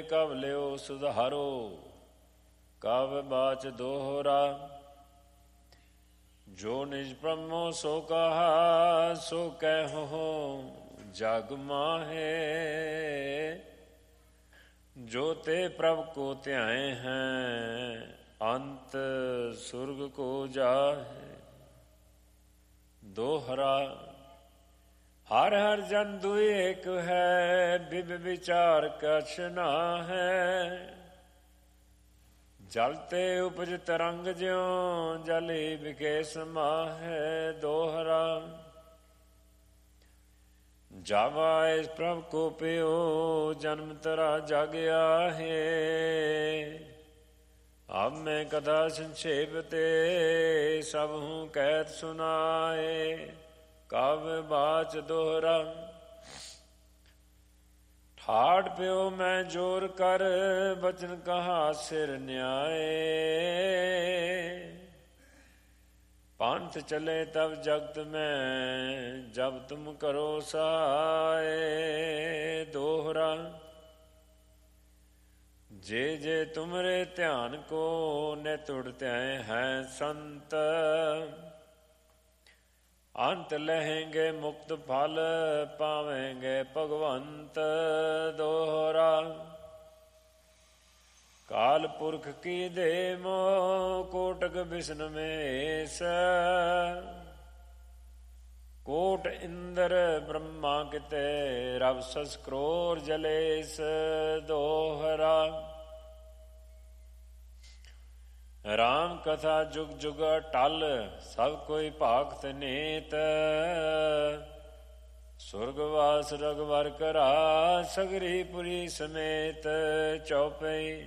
ਕਬ ਲਿਓ ਸੁਧਾਰੋ। ਕਬ ਬਾਚ ਦੋਹਰਾ। ਜੋ ਨਿਜ ਬ੍ਰਹਮੋ ਸੋ ਕਹਾ ਸੋ ਕਹਿਓ ਜਗ ਮਾਹੇ। ਜੋ ਤੇ ਪ੍ਰਭ ਕੋ ਧਿਆਏ ਹੈ ਅੰਤ ਸੁਰਗ ਕੋ ਜਾਹੇ। ਦੋਹਰਾ। ਹਰ ਹਰ ਜਨ ਦੁਇ ਏਕ ਹੈ ਬਿਬ ਵਿਚਾਰ ਕਛ ਨਾਹੈ। ਜਲ ਤੇ ਉਪਜ ਤਰੰਗ ਜਿਉ ਜਲੀ ਬਿਕੇ ਸਮਾਹੈ। ਦੋਹਰਾ। ਜਬ ਆਇ ਪ੍ਰਭ ਕੋ ਪਿਓ ਜਨਮ ਤਰਾ ਜਗ ਆਹੇ। ਅਬ ਮੈਂ ਕਥਾ ਸੰਖੇਪ ਤੇ ਸਭ ਹੂੰ ਕਹਿਤ ਸੁਨਾਏ। ਕਬ ਬਾਚ ਦੋਹਰਾ। ਠਾਠ ਪਿਓ ਮੈਂ ਜੋਰ ਕਰ ਬਚਨ ਕਹਾ ਸਿਰ ਨਿਆਏ। ਪੰਥ ਚਲੇ ਤਬ ਜਗਤ ਮੈਂ ਜਬ ਤੁਮ ਕਰੋ ਸਹਾਏ। ਦੋਹਰਾ। ਜੇ ਜੇ ਤੁਮਰੇ ਧਿਆਨ ਕੋ ਨਿਤ ਉੜ ਧਿਆਏ ਹੈ ਸੰਤ। ਅੰਤ ਲਹੇਂਗੇ ਮੁਕਤ ਫਲ ਪਾਵੇਂਗੇ ਭਗਵੰਤ। ਦੋਹਰਾ। ਕਾਲ ਪੁਰਖ ਕੀ ਦੇ ਮੋ ਕੋਟਕ ਬਿਸ਼ਨ ਮੇਸ। ਕੋਟ ਇੰਦਰ ਬ੍ਰਹਮਾ ਕਿਤੇ ਰਵ ਸਸ ਕਰੋਰ ਜਲੇਸ। ਦੋਹਰਾ। ਰਾਮ ਕਥਾ ਜੁਗ ਜੁਗ ਟਲ ਸਭ ਕੋਈ ਭਾਖਤ ਨੀਤ। ਸੁਰਗਵਾਸ ਰਗਵਰ ਕਰਾ ਸਗਰੀ ਪੁਰੀ ਸਮੇਤ। ਚੌਪਈ।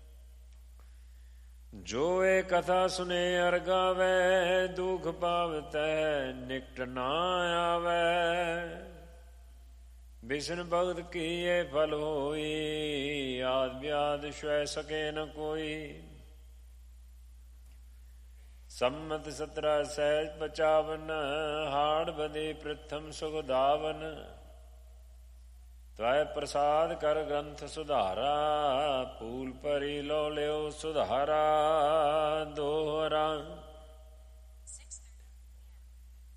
ਜੋ ਇਹ ਕਥਾ ਸੁਨੇ ਅਰ ਗਾਵੈ ਦੁਖ ਪਾਵਤੈ ਨਿਕਟ ਨਾ ਆਵੈ। ਬਿਸ਼ਨ ਭਗਤ ਕੀ ਇਹ ਫਲ ਹੋਈ ਆਦ ਵਿਆਦ ਸਵੈ ਸਕੇ ਨ ਕੋਈ। ਸੰਮਤ 17 ਸਹਿਜ 55 ਹਾੜ ਬਦੇ ਪ੍ਰਥਮ ਸੁਖਦਾਵਨ। ਤਵੈ ਪ੍ਰਸਾਦ ਕਰ ਗ੍ਰੰਥ ਸੁਧਾਰਾ। ਫੂਲ ਭਰੀ ਲੋ ਲਿਓ ਸੁਧਾਰਾ। ਦੋਹਰਾ।